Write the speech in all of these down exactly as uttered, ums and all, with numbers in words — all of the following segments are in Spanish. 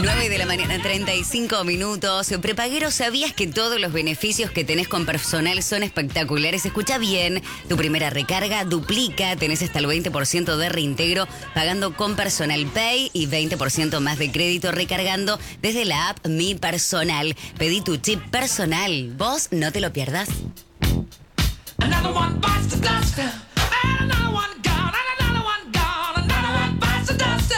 nueve de la mañana, treinta y cinco minutos. Prepaguero, ¿sabías que todos los beneficios que tenés con personal son espectaculares? Escucha bien, tu primera recarga duplica, tenés hasta el veinte por ciento de reintegro pagando con Personal Pay y veinte por ciento más de crédito recargando desde la app Mi Personal. Pedí tu chip personal, vos no te lo pierdas. Another one bites the dust, and another one gone, and another one gone, another one bites the dust.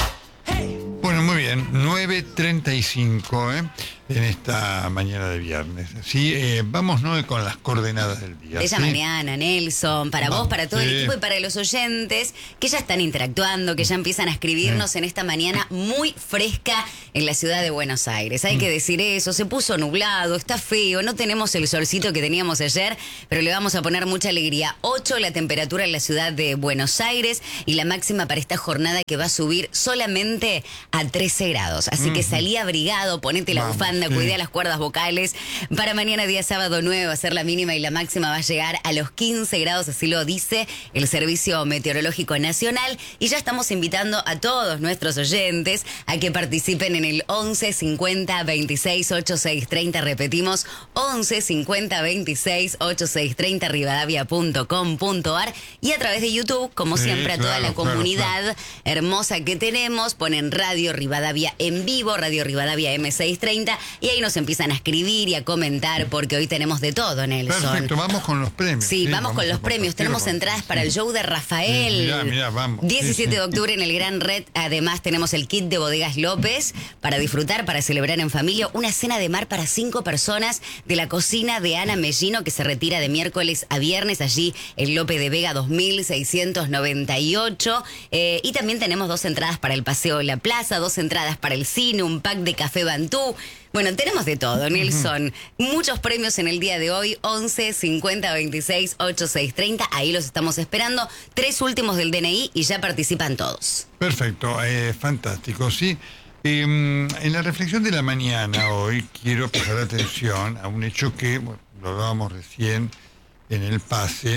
Hey. Bueno, muy bien, nueve treinta y cinco ¿eh? en esta mañana de viernes. Sí, eh, vamos nueve con las coordenadas del día. Esa ¿sí? mañana, Nelson, para Vamos, vos, para todo sí. el equipo y para los oyentes que ya están interactuando, que ya empiezan a escribirnos Sí. en esta mañana muy fresca en la ciudad de Buenos Aires. Hay que decir eso, se puso nublado, está feo, no tenemos el solcito que teníamos ayer, pero le vamos a poner mucha alegría. ocho la temperatura en la ciudad de Buenos Aires y la máxima para esta jornada que va a subir solamente a trece grados. Así que salí abrigado, ponete la Vamos, bufanda, sí. cuidá las cuerdas vocales. Para mañana, día sábado nueve, va a ser la mínima y la máxima va a llegar a los quince grados, así lo dice el Servicio Meteorológico Nacional. Y ya estamos invitando a todos nuestros oyentes a que participen en el once cincuenta veintiséis ochenta y seis treinta. Repetimos, once cincuenta veintiséis ochenta y seis treinta, rivadavia punto com punto ar. Y a través de YouTube, como Sí, siempre, a toda claro, la claro, comunidad claro. hermosa que tenemos, ponen Radio Rivadavia en vivo, Radio Rivadavia eme seiscientos treinta, y ahí nos empiezan a escribir y a comentar, porque hoy tenemos de todo, Nelson. Perfecto, vamos con los premios. Sí, vamos, con los a premios. Tenemos compartirlo. entradas para el Sí. show de Rafael. Sí, mirá, mirá, vamos. diecisiete Sí, sí. de octubre en el Gran Red. Además, tenemos el kit de Bodegas López para disfrutar, para celebrar en familia. Una cena de mar para cinco personas de la cocina de Ana Mellino, que se retira de miércoles a viernes allí en Lope de Vega dos mil seiscientos noventa y ocho. Eh, y también tenemos dos entradas para el Paseo de la Plaza, dos entradas para el cine, un pack de café Bantú. Bueno, tenemos de todo, Nelson. Muchos premios en el día de hoy. once cincuenta veintiséis ochenta y seis treinta. Ahí los estamos esperando. Tres últimos del D N I y ya participan todos. Perfecto, eh, fantástico, sí. Eh, en la reflexión de la mañana hoy quiero prestar atención a un hecho que, bueno, lo hablábamos recién en el pase,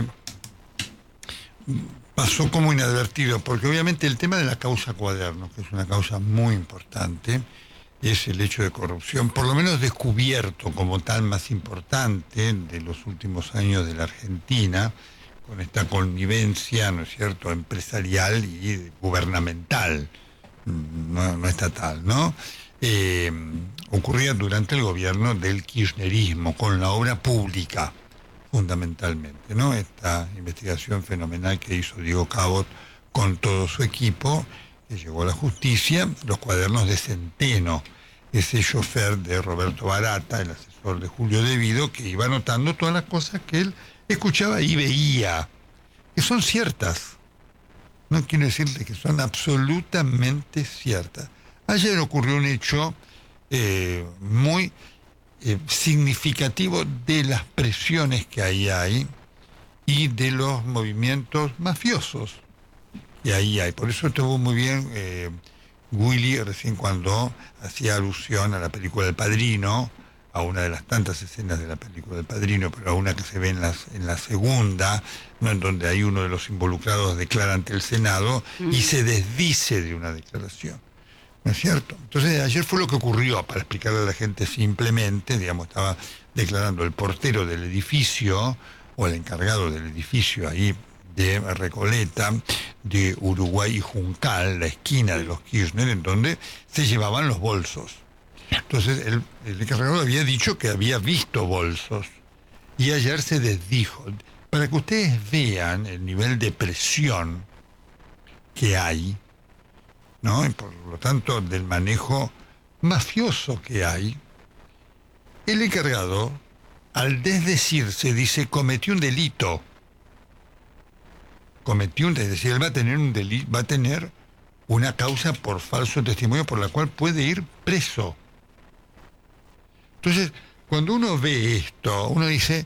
pasó como inadvertido, porque obviamente el tema de la causa Cuaderno, que es una causa muy importante, es el hecho de corrupción, por lo menos descubierto como tal más importante de los últimos años de la Argentina, con esta connivencia, ¿no es cierto?, empresarial y gubernamental, no, no estatal, ¿no? Eh, ocurría durante el gobierno del kirchnerismo, con la obra pública, fundamentalmente, ¿no? Esta investigación fenomenal que hizo Diego Cabot con todo su equipo, que llegó a la justicia, los cuadernos de Centeno, ese chofer de Roberto Barata, el asesor de Julio Devido, que iba anotando todas las cosas que él escuchaba y veía, que son ciertas. No quiero decirle que son absolutamente ciertas. Ayer ocurrió un hecho eh, muy eh, significativo de las presiones que ahí hay y de los movimientos mafiosos que ahí hay. Por eso estuvo muy bien eh, Willy recién cuando hacía alusión a la película El Padrino, a una de las tantas escenas de la película El Padrino, pero a una que se ve en, las, en la segunda, ¿no?, en donde hay uno de los involucrados declara ante el Senado mm. y se desdice de una declaración. ¿No es cierto? Entonces ayer fue lo que ocurrió, para explicarle a la gente simplemente, digamos, estaba declarando el portero del edificio, o el encargado del edificio ahí de Recoleta, de Uruguay y Juncal, la esquina de los Kirchner, en donde se llevaban los bolsos. Entonces el, el encargado había dicho que había visto bolsos y ayer se desdijo. Para que ustedes vean el nivel de presión que hay, ¿no? Y por lo tanto del manejo mafioso que hay, el encargado, al desdecirse, dice, cometió un delito. Cometió un delito, es decir, él va a tener un delito, va a tener una causa por falso testimonio por la cual puede ir preso. Entonces, cuando uno ve esto, uno dice,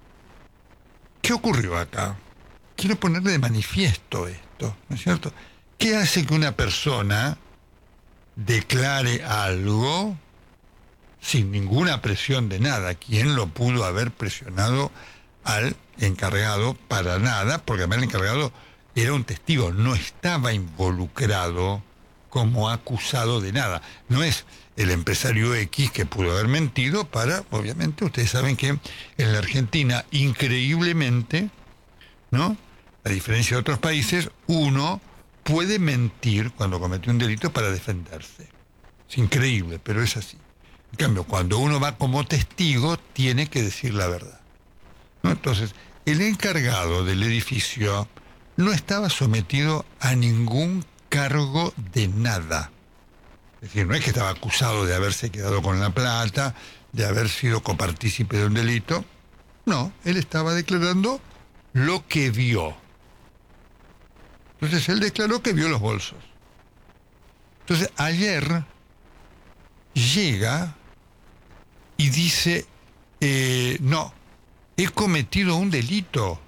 ¿qué ocurrió acá? Quiero ponerle de manifiesto esto, ¿no es cierto? ¿Qué hace que una persona declare algo sin ninguna presión de nada? ¿Quién lo pudo haber presionado al encargado? Para nada, porque además el encargado era un testigo, no estaba involucrado como acusado de nada. No es el empresario X que pudo haber mentido para, obviamente, ustedes saben que en la Argentina, increíblemente, ¿no?, a diferencia de otros países, uno puede mentir cuando comete un delito para defenderse. Es increíble, pero es así. En cambio, cuando uno va como testigo, tiene que decir la verdad, ¿no? Entonces, el encargado del edificio no estaba sometido a ningún cargo de nada. Es decir, no es que estaba acusado de haberse quedado con la plata, de haber sido copartícipe de un delito. No, él estaba declarando lo que vio. Entonces, él declaró que vio los bolsos. Entonces, ayer llega y dice, eh, no, he cometido un delito.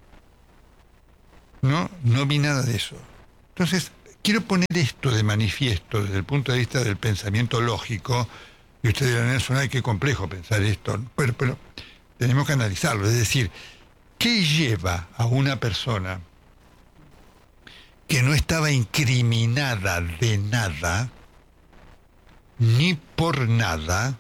No, no vi nada de eso. Entonces, quiero poner esto de manifiesto desde el punto de vista del pensamiento lógico, y ustedes dirán, Nelson, ay, qué complejo pensar esto, pero, pero tenemos que analizarlo. Es decir, ¿qué lleva a una persona que no estaba incriminada de nada, ni por nada,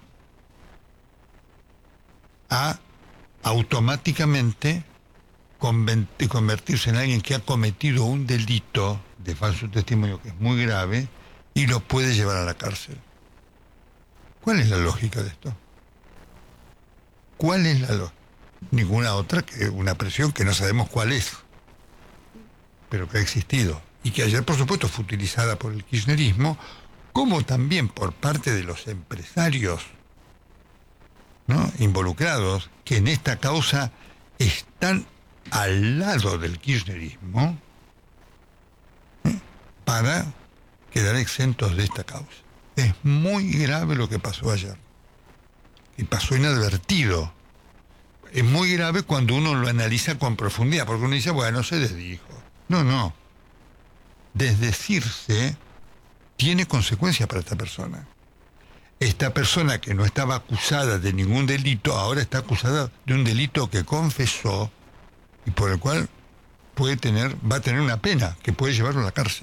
a automáticamente convertirse en alguien que ha cometido un delito de falso testimonio que es muy grave y lo puede llevar a la cárcel? ¿Cuál es la lógica de esto? ¿Cuál es la lógica? Ninguna otra que una presión que no sabemos cuál es, pero que ha existido y que ayer, por supuesto, fue utilizada por el kirchnerismo, como también por parte de los empresarios, ¿no?, involucrados, que en esta causa están al lado del kirchnerismo, ¿eh?, para quedar exentos de esta causa. Es muy grave lo que pasó ayer, y pasó inadvertido. Es muy grave cuando uno lo analiza con profundidad, porque uno dice, bueno, se desdijo. No, no. Desdecirse tiene consecuencias para esta persona. Esta persona que no estaba acusada de ningún delito, ahora está acusada de un delito que confesó y por el cual puede tener, va a tener una pena que puede llevarlo a la cárcel.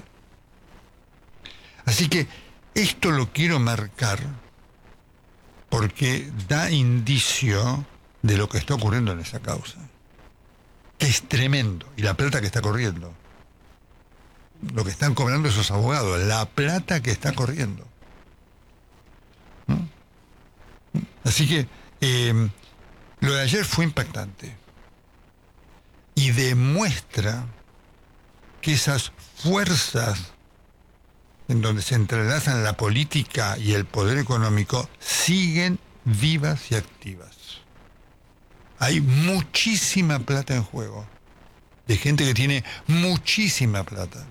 Así que esto lo quiero marcar porque da indicio de lo que está ocurriendo en esa causa, que es tremendo, y la plata que está corriendo, lo que están cobrando esos abogados, la plata que está corriendo, ¿no? Así que eh, lo de ayer fue impactante y demuestra que esas fuerzas en donde se entrelazan la política y el poder económico siguen vivas y activas. Hay muchísima plata en juego, de gente que tiene muchísima plata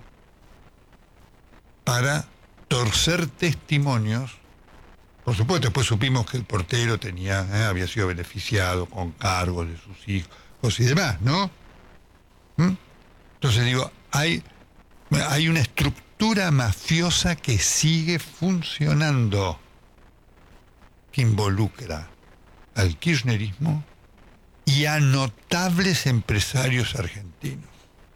para torcer testimonios. Por supuesto, después supimos que el portero tenía, eh, había sido beneficiado con cargos de sus hijos y demás, ¿no? ¿Mm? Entonces digo, hay, hay una estructura mafiosa que sigue funcionando, que involucra al kirchnerismo y a notables empresarios argentinos.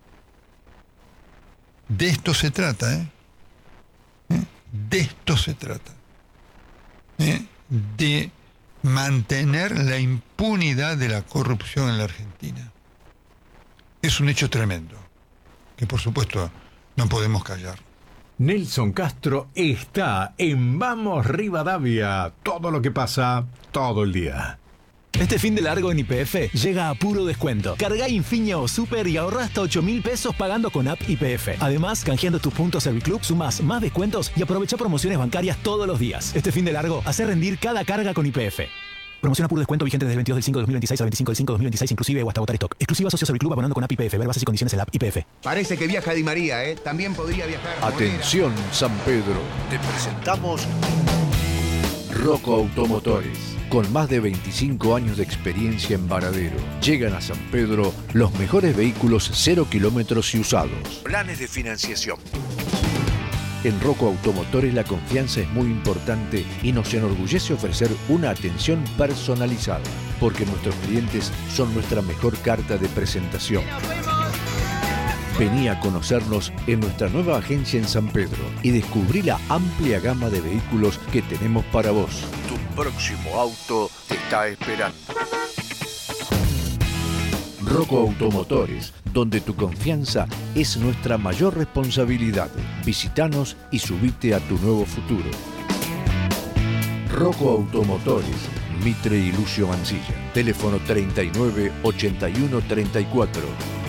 De esto se trata, ¿eh? ¿Eh? De esto se trata. ¿Eh? De mantener la impunidad de la corrupción en la Argentina. Es un hecho tremendo, que por supuesto no podemos callar. Nelson Castro está en Vamos Rivadavia. Todo lo que pasa, todo el día. Este fin de largo en Y P F llega a puro descuento. Cargá Infinia o Super y ahorrá hasta ocho mil pesos pagando con app Y P F. Además, canjeando tus puntos Serviclub, sumás más descuentos y aprovecha promociones bancarias todos los días. Este fin de largo, hace rendir cada carga con Y P F. Promoción a puro descuento vigente desde el veintidós del cinco de dos mil veintiséis al veinticinco del cinco de dos mil veintiséis inclusive o hasta agotar stock. Exclusiva socio Serviclub abonando con app Y P F. Ver bases y condiciones en la app Y P F. Parece que viaja Di María, ¿eh? También podría viajar. Atención, San Pedro. Te presentamos Rocco Automotores. Con más de veinticinco años de experiencia en Varadero, llegan a San Pedro los mejores vehículos cero kilómetros y usados. Planes de financiación. En Rocco Automotores la confianza es muy importante y nos enorgullece ofrecer una atención personalizada, porque nuestros clientes son nuestra mejor carta de presentación. Vení a conocernos en nuestra nueva agencia en San Pedro y descubrí la amplia gama de vehículos que tenemos para vos. Tu próximo auto te está esperando. Rocco Automotores, donde tu confianza es nuestra mayor responsabilidad. Visítanos y subite a tu nuevo futuro. Rocco Automotores, Mitre y Lucio Mancilla. Teléfono treinta y nueve, ochenta y uno, treinta y cuatro.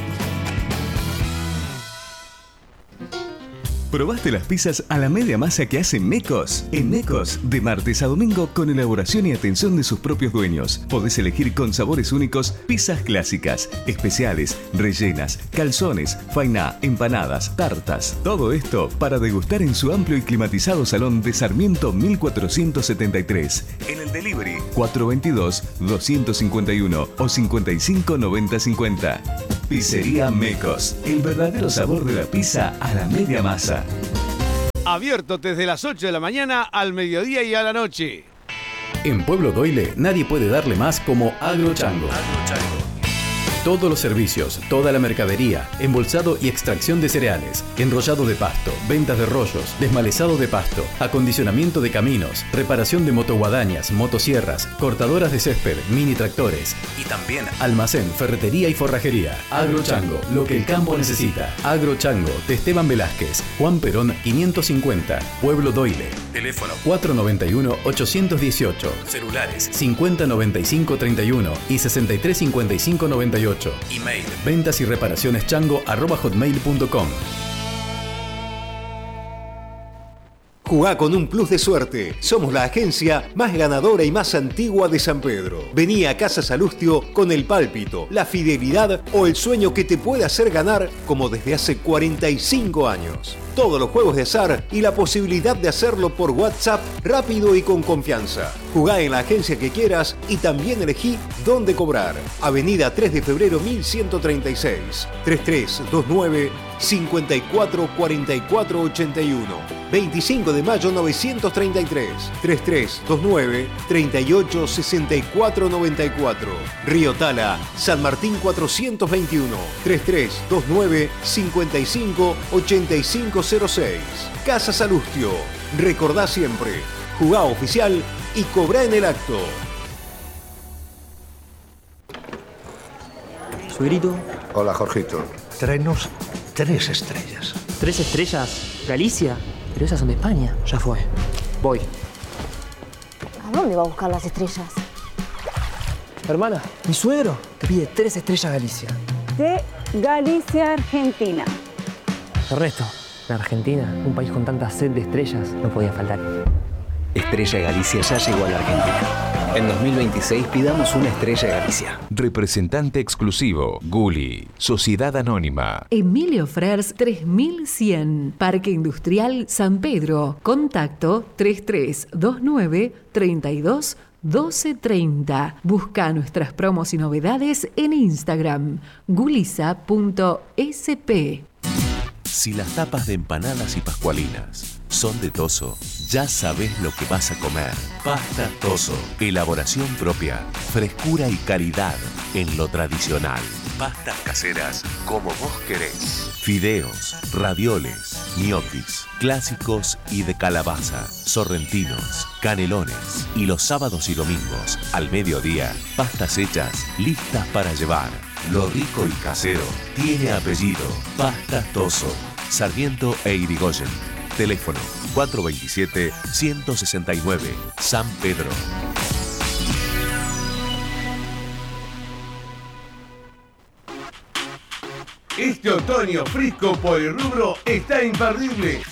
¿Probaste las pizzas a la media masa que hace Mecos? En Mecos, de martes a domingo, con elaboración y atención de sus propios dueños. Podés elegir con sabores únicos pizzas clásicas, especiales, rellenas, calzones, fainá, empanadas, tartas. Todo esto para degustar en su amplio y climatizado salón de Sarmiento mil cuatrocientos setenta y tres. En el delivery cuatrocientos veintidós, doscientos cincuenta y uno o cincuenta y cinco, noventa, cincuenta. Pizzería Mecos, el verdadero sabor de la pizza a la media masa. Abierto desde las ocho de la mañana al mediodía y a la noche. En Pueblo Doyle nadie puede darle más como Agrochango. Todos los servicios, toda la mercadería, embolsado y extracción de cereales, enrollado de pasto, ventas de rollos, desmalezado de pasto, acondicionamiento de caminos, reparación de motoguadañas, motosierras, cortadoras de césped, mini tractores y también almacén, ferretería y forrajería. Agrochango, lo que el campo necesita. Agrochango, de Esteban Velázquez, Juan Perón quinientos cincuenta, Pueblo Doyle. Teléfono cuatro noventa y uno, ochocientos dieciocho, celulares cincuenta noventa y cinco treinta y uno y sesenta y tres cincuenta y cinco noventa y ocho. Email ventas y reparaciones chango arroba hotmail punto com. Jugá con un plus de suerte. Somos la agencia más ganadora y más antigua de San Pedro. Vení a Casa Salustio con el pálpito, la fidelidad o el sueño que te puede hacer ganar como desde hace cuarenta y cinco años. Todos los juegos de azar y la posibilidad de hacerlo por WhatsApp rápido y con confianza. Jugá en la agencia que quieras y también elegí dónde cobrar. Avenida tres de febrero mil ciento treinta y seis, treinta y tres veintinueve, cincuenta y cuatro cuarenta y cuatro ochenta y uno. veinticinco de mayo novecientos treinta y tres, treinta y tres veintinueve, treinta y ocho sesenta y cuatro noventa y cuatro. Río Tala, San Martín cuatrocientos veintiuno, treinta y tres veintinueve, cincuenta y cinco ochenta y cinco cero seis. Casa Salustio. Recordá siempre, jugá oficial y cobrá en el acto. Suegrito. Hola, Jorgito. Tráenos tres estrellas. ¿Tres estrellas? ¿Galicia? Pero esas son de España. Ya fue. Voy. ¿A dónde va a buscar las estrellas? Hermana, mi suegro te pide tres estrellas Galicia. De Galicia, Argentina. Ernesto, en Argentina, un país con tanta sed de estrellas, no podía faltar. Estrella Galicia ya llegó a la Argentina. En dos mil veintiséis pidamos una Estrella Galicia. Representante exclusivo, Gulli, Sociedad Anónima. Emilio Frers tres mil cien, Parque Industrial San Pedro. Contacto treinta y tres veintinueve, treinta y dos doce treinta. Busca nuestras promos y novedades en Instagram, gulisa punto s p. Si las tapas de empanadas y pascualinas son de Toso, ya sabes lo que vas a comer. Pasta Toso. Elaboración propia, frescura y calidad en lo tradicional. Pastas caseras como vos querés. Fideos, ravioles, ñoquis, clásicos y de calabaza, sorrentinos, canelones. Y los sábados y domingos, al mediodía, pastas hechas, listas para llevar. Lo rico y casero tiene apellido. Pastas Toso. Sarmiento e Irigoyen. Teléfono cuatro veintisiete, ciento sesenta y nueve. San Pedro. Este otoño Frisco Polirrubro está imperdible.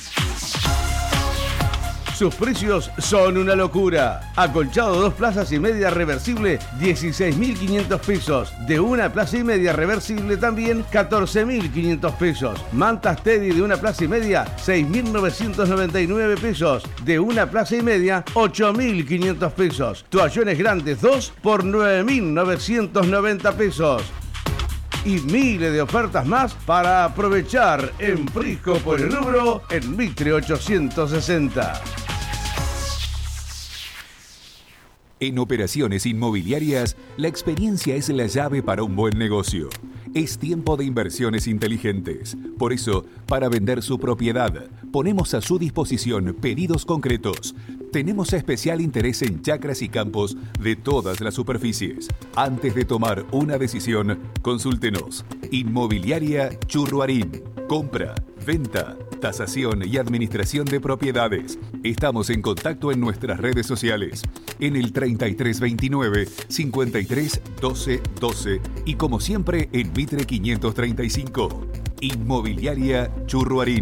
Sus precios son una locura. Acolchado dos plazas y media reversible, dieciséis mil quinientos pesos. De una plaza y media reversible también, catorce mil quinientos pesos. Mantas Teddy de una plaza y media, seis mil novecientos noventa y nueve pesos. De una plaza y media, ocho mil quinientos pesos. Toallones grandes dos por nueve mil novecientos noventa pesos. Y miles de ofertas más para aprovechar en Frisco Polirrubro en Mitre ochocientos sesenta. En Operaciones Inmobiliarias, la experiencia es la llave para un buen negocio. Es tiempo de inversiones inteligentes. Por eso, para vender su propiedad, ponemos a su disposición pedidos concretos. Tenemos especial interés en chacras y campos de todas las superficies. Antes de tomar una decisión, consúltenos. Inmobiliaria Churruarín. Compra, venta, tasación y administración de propiedades. Estamos en contacto en nuestras redes sociales. En el treinta y tres veintinueve, cincuenta y tres doce doce y como siempre en Mitre quinientos treinta y cinco. Inmobiliaria Churruarín.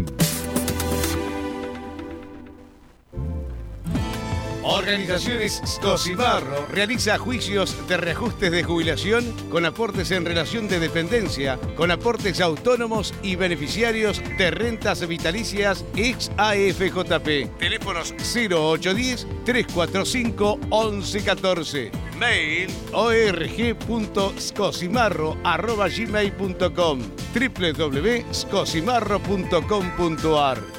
Organizaciones Scosimarro realiza juicios de reajustes de jubilación con aportes en relación de dependencia, con aportes autónomos y beneficiarios de rentas vitalicias ex A F J P. Teléfonos cero ocho uno cero, tres cuatro cinco, once catorce. Mail org punto scosimarro arroba gmail punto com, w w w punto scosimarro punto com punto a r.